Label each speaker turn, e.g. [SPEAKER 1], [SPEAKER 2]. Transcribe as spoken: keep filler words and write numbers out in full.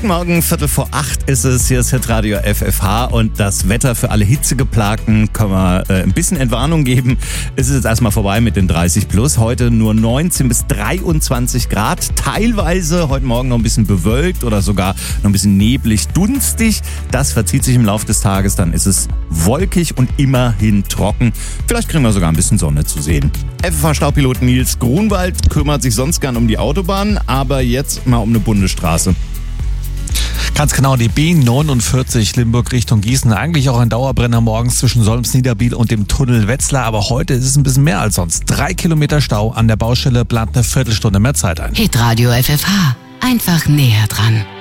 [SPEAKER 1] Guten Morgen, Viertel vor acht ist es. Hier ist Hitradio F F H und das Wetter für alle Hitzegeplagten können wir äh, ein bisschen Entwarnung geben. Es ist jetzt erstmal vorbei mit den dreißig plus. Heute nur neunzehn bis dreiundzwanzig Grad. Teilweise heute Morgen noch ein bisschen bewölkt oder sogar noch ein bisschen neblig, dunstig. Das verzieht sich im Laufe des Tages. Dann ist es wolkig und immerhin trocken. Vielleicht kriegen wir sogar ein bisschen Sonne zu sehen. F F H-Staubpilot Nils Grunwald kümmert sich sonst gern um die Autobahn, aber jetzt mal um eine Bundesstraße.
[SPEAKER 2] Ganz genau, die B neunundvierzig Limburg Richtung Gießen. Eigentlich auch ein Dauerbrenner morgens zwischen Solms-Niederbiel und dem Tunnel Wetzlar. Aber heute ist es ein bisschen mehr als sonst. Drei Kilometer Stau. An der Baustelle plant eine Viertelstunde mehr Zeit ein.
[SPEAKER 3] Hitradio F F H. Einfach näher dran.